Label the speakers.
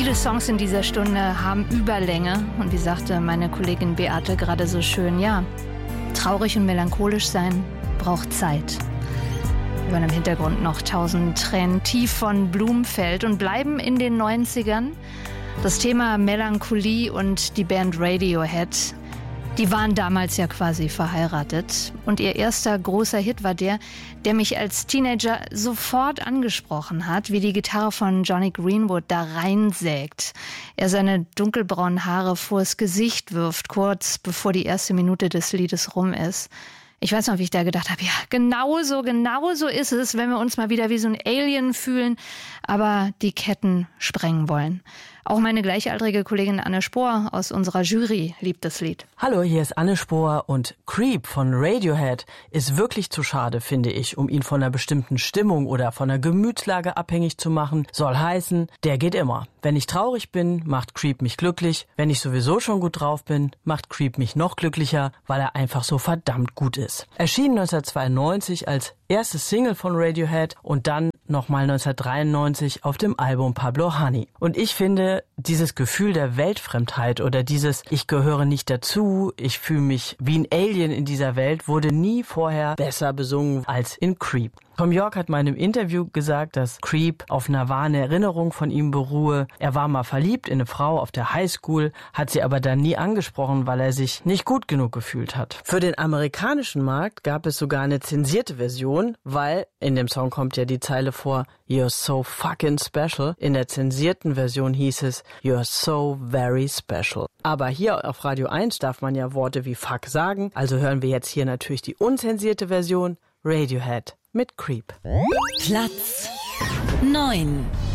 Speaker 1: Viele Songs in dieser Stunde haben Überlänge. Und wie sagte meine Kollegin Beate gerade so schön, ja, traurig und melancholisch sein braucht Zeit. Wir hören im Hintergrund noch 1000 Tränen tief von Blumfeld und bleiben in den 90ern. Das Thema Melancholie und die Band Radiohead, die waren damals ja quasi verheiratet. Und ihr erster großer Hit war der mich als Teenager sofort angesprochen hat, wie die Gitarre von Johnny Greenwood da reinsägt. Er seine dunkelbraunen Haare vors Gesicht wirft, kurz bevor die erste Minute des Liedes rum ist. Ich weiß noch, wie ich da gedacht habe, ja, genauso ist es, wenn wir uns mal wieder wie so ein Alien fühlen, aber die Ketten sprengen wollen. Auch meine gleichaltrige Kollegin Anne Spohr aus unserer Jury liebt das Lied.
Speaker 2: Hallo, hier ist Anne Spohr und Creep von Radiohead ist wirklich zu schade, finde ich, um ihn von einer bestimmten Stimmung oder von einer Gemütslage abhängig zu machen. Soll heißen, der geht immer. Wenn ich traurig bin, macht Creep mich glücklich. Wenn ich sowieso schon gut drauf bin, macht Creep mich noch glücklicher, weil er einfach so verdammt gut ist. Erschien 1992 als erste Single von Radiohead und dann nochmal 1993 auf dem Album Pablo Honey. Und ich finde, dieses Gefühl der Weltfremdheit oder dieses Ich gehöre nicht dazu, ich fühle mich wie ein Alien in dieser Welt, wurde nie vorher besser besungen als in Creep. Tom York hat mal in einem Interview gesagt, dass Creep auf einer wahren Erinnerung von ihm beruhe. Er war mal verliebt in eine Frau auf der Highschool, hat sie aber dann nie angesprochen, weil er sich nicht gut genug gefühlt hat. Für den amerikanischen Markt gab es sogar eine zensierte Version, weil in dem Song kommt ja die Zeile vor, You're so fucking special. In der zensierten Version hieß es, You're so very special. Aber hier auf Radio 1 darf man ja Worte wie fuck sagen, also hören wir jetzt hier natürlich die unzensierte Version, Radiohead mit Creep.
Speaker 3: Platz 9.